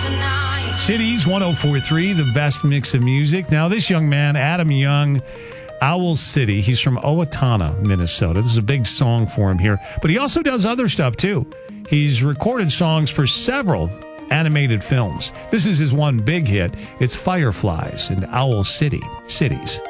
Cities 104.3, the best mix of music. Now, this young man, Adam Young, Owl City, he's from Owatonna, Minnesota. This is a big song for him here. But he also does other stuff, too. He's recorded songs for several animated films. This is his one big hit. It's Fireflies and Owl City, Cities.